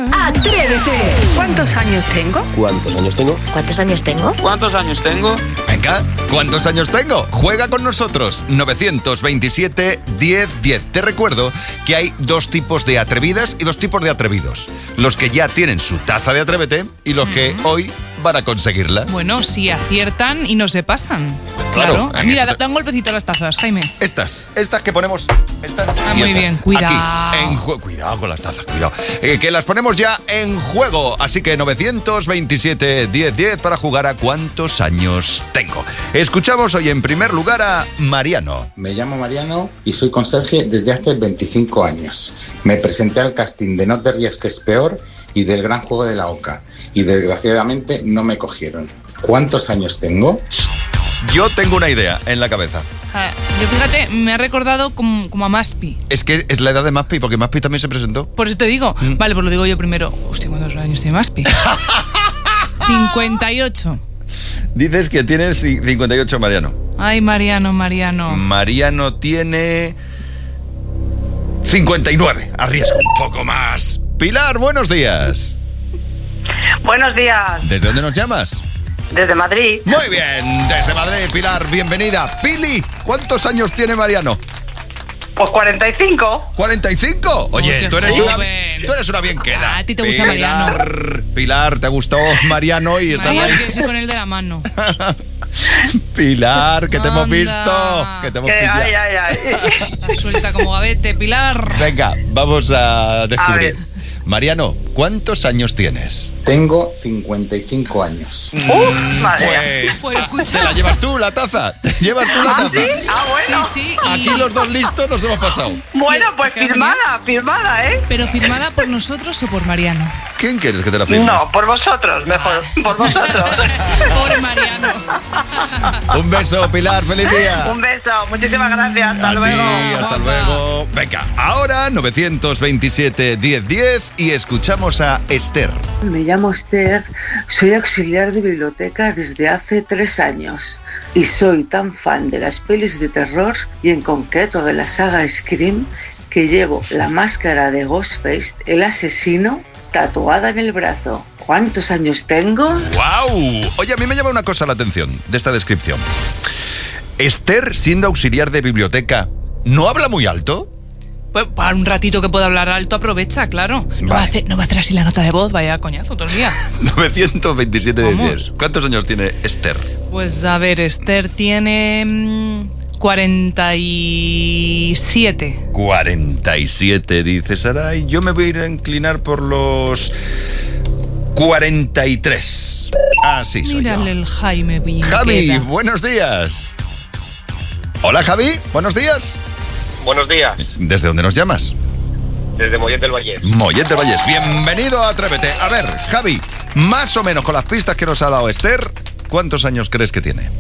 Atrévete. ¿Cuántos años tengo? ¿Cuántos años tengo? ¿Cuántos años tengo? ¿Cuántos años tengo? Venga, ¿cuántos años tengo? Juega con nosotros. 927 10 10. Te recuerdo que hay dos tipos de atrevidas y dos tipos de atrevidos. Los que ya tienen su taza de Atrévete y los que hoy van a conseguirla. Bueno, si aciertan y no se pasan. Claro. Mira, da un golpecito a las tazas, Jaime. Estas que ponemos. Estas y Muy estas. bien, cuidado. Aquí, cuidado con las tazas, cuidado. Que las ponemos ya en juego. Así que 927 10 10 para jugar a cuántos años tengo. Escuchamos hoy en primer lugar a Mariano. Me llamo Mariano y soy conserje desde hace 25 años. Me presenté al casting de No te rías que es peor y del Gran Juego de la Oca. Y desgraciadamente no me cogieron. ¿Cuántos años tengo? Yo tengo una idea en la cabeza. Yo fíjate, me ha recordado como a Maspi. Es que es la edad de Maspi, porque Maspi también se presentó. Por eso te digo. Vale, pues lo digo yo primero. Hostia, ¿cuántos años tiene Maspi? 58. Dices que tienes 58, Mariano. Ay, Mariano. Mariano tiene 59. Arriesgo un poco más. Pilar, buenos días. Buenos días. ¿Desde dónde nos llamas? Desde Madrid. Muy bien, desde Madrid, Pilar, bienvenida. Pili, ¿cuántos años tiene Mariano? Pues 45. ¿45? Oye, qué tú eres joven. una bien queda. A ti te gusta Mariano. Pilar, te gustó Mariano y estás Mariano, ahí. quiero ir con él de la mano. Pilar, que te hemos Anda. visto. Que te hemos pillado. Ay. La suelta como gavete, Pilar. Venga, vamos a descubrir. A ver. Mariano, ¿cuántos años tienes? Tengo 55 años. Madre mía. Pues escucha. Te la llevas tú, la taza. Te llevas tú la taza. ¿Sí? Ah, bueno. Sí. Aquí los dos listos nos hemos pasado. Bueno, pues Qué firmada, ¿eh? ¿Pero firmada por nosotros o por Mariano? ¿Quién quieres que te la firme? No, por vosotros, mejor. Por vosotros. Pobre Mariano. Un beso, Pilar, feliz día. Un beso. Muchísimas gracias. Hasta A ti, luego. hasta luego. Venga, ahora 927 10 10 y escuchamos a Esther. Me llamo Esther, soy auxiliar de biblioteca desde hace 3 años y soy tan fan de las pelis de terror y en concreto de la saga Scream que llevo la máscara de Ghostface, el asesino, tatuada en el brazo. ¿Cuántos años tengo? ¡Wow! Oye, a mí me llama una cosa la atención de esta descripción. Esther, siendo auxiliar de biblioteca, ¿no habla muy alto? Pues para un ratito que pueda hablar alto, aprovecha, claro. No va a hacer así la nota de voz, vaya coñazo todo el día. 927 de Vamos. 10. ¿Cuántos años tiene Esther? Pues a ver, Esther tiene 47. 47, dice Saray. Yo me voy a ir a inclinar por los 43. Ah, sí, soy Mírale yo. el Jaime Viñqueta. Javi, buenos días. Hola, Javi, buenos días. Buenos días, ¿Desde dónde nos llamas? desde Mollet del Vallés. Mollet del Vallés. Bienvenido a Atrévete. A ver, Javi, más o menos con las pistas que nos ha dado Esther, ¿cuántos años crees que tiene?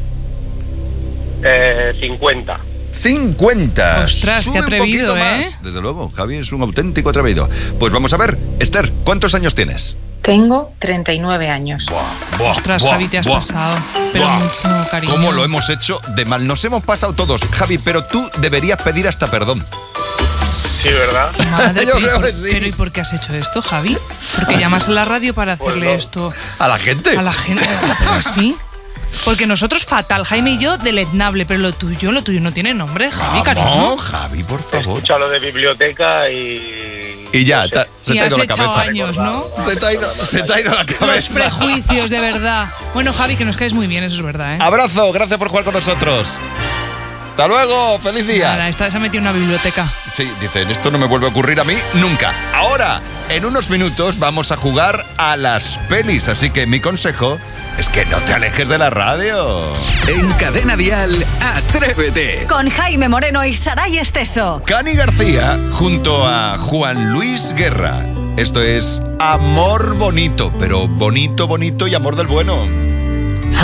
50. 50. Ostras, Sube qué atrevido, un poquito ¿eh? más. Desde luego, Javi es un auténtico atrevido. Pues vamos a ver, Esther, ¿cuántos años tienes? Tengo 39 años. Ostras, Javi, te has pasado. Pero mucho, cariño. ¿Cómo lo hemos hecho de mal? Nos hemos pasado todos, Javi, pero tú deberías pedir hasta perdón. Sí, ¿verdad? Madre, Yo pero, creo que ¿y por- sí. pero ¿y por qué has hecho esto, Javi? Porque llamas a la radio para hacerle no. esto ¿A la gente? a la gente. Pero sí. Porque nosotros fatal, Jaime y yo deleznable, pero lo tuyo no tiene nombre, Javi, cariño. Vamos, Javi, por favor. Escucha lo de biblioteca y... Y ya, se Y te ha has ido la echado cabeza. años, ¿no? Se te ha ido la cabeza. Los prejuicios, de verdad. Bueno, Javi, que nos caes muy bien, eso es verdad, ¿eh? Abrazo, gracias por jugar con nosotros. Hasta luego, feliz día. Nada, esta se ha metido en una biblioteca. Sí, dicen, esto no me vuelve a ocurrir a mí nunca. Ahora, en unos minutos vamos a jugar a las pelis, así que mi consejo es que no te alejes de la radio. En Cadena Dial, Atrévete. Con Jaime Moreno y Saray Esteso. Cani García junto a Juan Luis Guerra. Esto es Amor Bonito, pero bonito, bonito y amor del bueno.